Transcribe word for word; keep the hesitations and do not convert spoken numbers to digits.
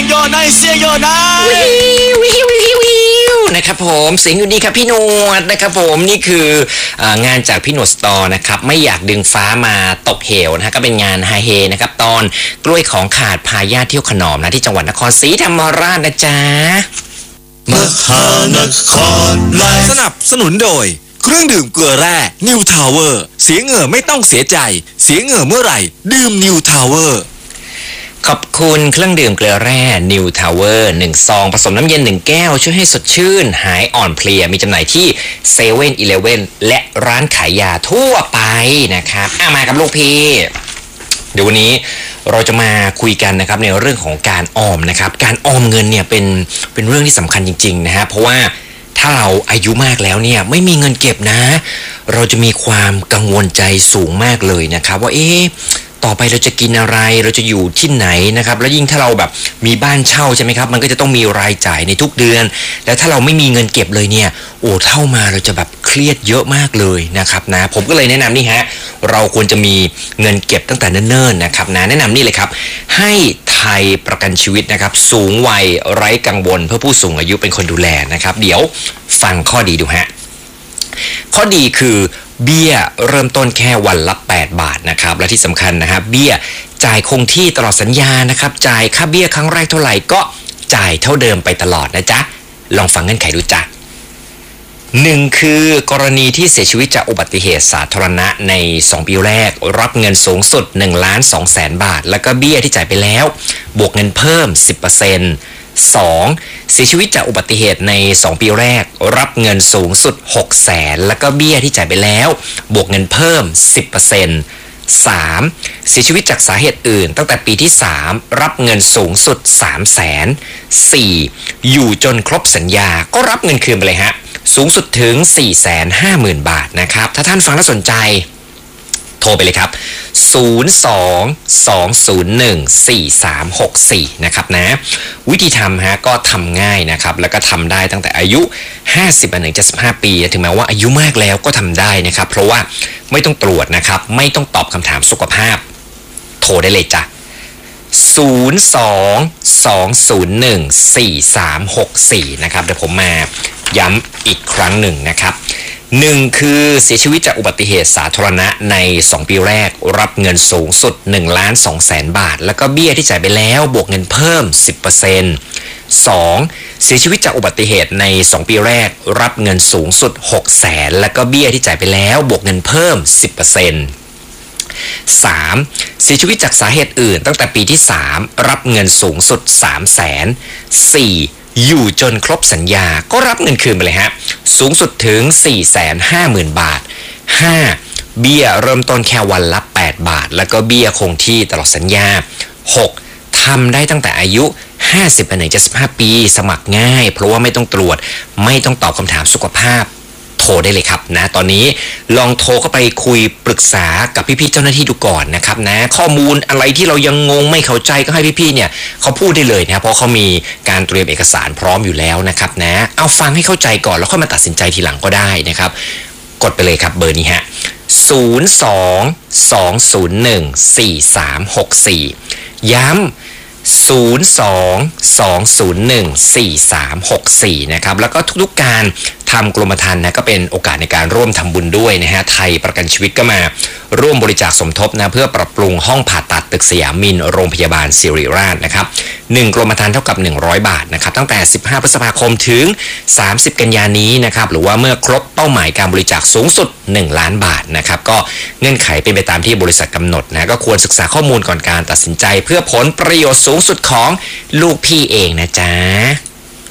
งโยนายเสียงโยนายวิววิววิวนะครับผมเสียงอยู่ดีครับพี่หนวดนะครับผมนี่คืองานจากพี่หนวดสตอร์นะครับไม่อยากดึงฟ้ามาตกเหวนะฮะก็เป็นงานไฮเฮนะครับตอนกล้วยของขาดพาญาติเที่ยวขนอมนะที่จังหวัดนครศรีธรรมราชนะจ๊ะมหานครไลฟ์สนับสนุนโดยเครื่องดื่มเกลือแร่นิวทาวเวอร์เสียเหงื่อไม่ต้องเสียใจเสียเหงื่อเมื่อไหร่ดื่มนิวทาวเวอร์ขอบคุณเครื่องดื่มเกลือแร่ New Tower หนึ่งซองผสมน้ำเย็นหนึ่งแก้วช่วยให้สดชื่นหายอ่อนเพลียมีจำหน่ายที่เซเว่นอีเลฟเว่นและร้านขายยาทั่วไปนะครับอ่ะมากับลูกพี่เดี๋ยววันนี้เราจะมาคุยกันนะครับในเรื่องของการออมนะครับการออมเงินเนี่ยเป็นเป็นเรื่องที่สำคัญจริงๆนะฮะเพราะว่าถ้าเราอายุมากแล้วเนี่ยไม่มีเงินเก็บนะเราจะมีความกังวลใจสูงมากเลยนะครับว่าเอ๊ะต่อไปเราจะกินอะไรเราจะอยู่ที่ไหนนะครับแล้วยิ่งถ้าเราแบบมีบ้านเช่าใช่ไหมครับมันก็จะต้องมีรายจ่ายในทุกเดือนแล้วถ้าเราไม่มีเงินเก็บเลยเนี่ยโอ้เท่ามาเราจะแบบเครียดเยอะมากเลยนะครับนะผมก็เลยแนะนำนี่ฮะเราควรจะมีเงินเก็บตั้งแต่เนิ่นๆนะครับนะแนะนำนี่เลยครับให้ไทยประกันชีวิตนะครับสูงวัยไร้กังวลเพื่อผู้สูงอายุเป็นคนดูแลนะครับเดี๋ยวฟังข้อดีดูฮะข้อดีคือเบี้ยเริ่มต้นแค่วันละแปดบาทนะครับและที่สำคัญนะครับเบี้ยจ่ายคงที่ตลอดสัญญานะครับจ่ายค่าเบี้ยครั้งแรกเท่าไหร่ก็จ่ายเท่าเดิมไปตลอดนะจ๊ะลองฟังเงื่อนไขดูจ้ะหนึ่งคือกรณีที่เสียชีวิตจากอุบัติเหตุสาธารณะในสองปีแรกรับเงินสูงสุดหนึ่งล้านสองแสนบาทแล้วก็เบี้ยที่จ่ายไปแล้วบวกเงินเพิ่ม สิบเปอร์เซ็นต์สองเสียชีวิตจากอุบัติเหตุในสองปีแรกรับเงินสูงสุดหกแสนแล้วก็เบี้ยที่จ่ายไปแล้วบวกเงินเพิ่ม สิบเปอร์เซ็นต์สามเสียชีวิตจากสาเหตุอื่นตั้งแต่ปีที่สามรับเงินสูงสุดสามแสนสี่อยู่จนครบสัญญาก็รับเงินคืนไปเลยฮะสูงสุดถึง สี่แสนห้าหมื่น บาทนะครับถ้าท่านฟังแล้วสนใจโทรไปเลยครับศูนย์ สอง สอง ศูนย์ หนึ่ง สี่ สาม หก สี่นะครับนะวิธีทำฮะก็ทำง่ายนะครับแล้วก็ทำได้ตั้งแต่อายุห้าสิบถึงเจ็ดสิบห้าปีถึงแม้ว่าอายุมากแล้วก็ทำได้นะครับเพราะว่าไม่ต้องตรวจนะครับไม่ต้องตอบคำถามสุขภาพโทรได้เลยจ้ะศูนย์ สอง สอง ศูนย์ หนึ่ง สี่ สาม หก สี่นะครับเดี๋ยวผมมาย้ำอีกครั้งหนึ่งนะครับหนึ่งคือเสียชีวิตจากอุบัติเหตุสาธารณะในสองปีแรกรับเงินสูงสุดหนึ่งล้านสองแสนบาทแล้วก็เบี้ยที่จ่ายไปแล้วบวกเงินเพิ่ม สิบเปอร์เซ็นต์ สองเสียชีวิตจากอุบัติเหตุในสองปีแรกรับเงินสูงสุดหกแสนแล้วก็เบี้ยที่จ่ายไปแล้วบวกเงินเพิ่ม สิบเปอร์เซ็นต์สามเสียชีวิตจากสาเหตุอื่นตั้งแต่ปีที่สามรับเงินสูงสุดสามแสนสี่อยู่จนครบสัญญาก็รับเงินคืนไปเลยฮะสูงสุดถึง สี่แสนห้าหมื่น บาทห้าเบี้ยเริ่มต้นแค่วันละแปดบาทแล้วก็เบี้ยคงที่ตลอดสัญญาหกทำได้ตั้งแต่อายุห้าสิบถึงเจ็ดสิบห้าปีสมัครง่ายเพราะว่าไม่ต้องตรวจไม่ต้องตอบคำถามสุขภาพโทรได้เลยครับนะตอนนี้ลองโทรเข้าไปคุยปรึกษากับพี่ๆเจ้าหน้าที่ดูก่อนนะครับนะข้อมูลอะไรที่เรายังงงไม่เข้าใจก็ให้พี่ๆเนี่ยเขาพูดได้เลยนะเพราะเขามีการเตรียมเอกสารพร้อมอยู่แล้วนะครับนะเอาฟังให้เข้าใจก่อนแล้วค่อยมาตัดสินใจทีหลังก็ได้นะครับกดไปเลยครับเบอร์นี้ฮะศูนย์ สอง สอง ศูนย์ หนึ่ง สี่ สาม หก สี่ย้ำศูนย์ สอง สอง ศูนย์ หนึ่ง สี่ สาม หก สี่นะครับแล้วก็ทุกๆการทำกรมธรรม์นะก็เป็นโอกาสในการร่วมทำบุญด้วยนะฮะไทยประกันชีวิตก็มาร่วมบริจาคสมทบนะเพื่อปรับปรุงห้องผ่าตัดตึกสยามมินโรงพยาบาลศิริราชนะครับหนึ่งกรมธรรม์เท่ากับหนึ่งร้อยบาทนะครับตั้งแต่สิบห้าพฤษภาคมถึงสามสิบกันยายนนี้นะครับหรือว่าเมื่อครบเป้าหมายการบริจาคสูงสุดหนึ่งล้านบาทนะครับก็เงื่อนไขเป็นไปตามที่บริษัทกำหนดนะก็ควรศึกษาข้อมูลก่อนการตัดสินใจเพื่อผลประโยชน์สูงสุดของลูกพี่เองนะจ๊ะ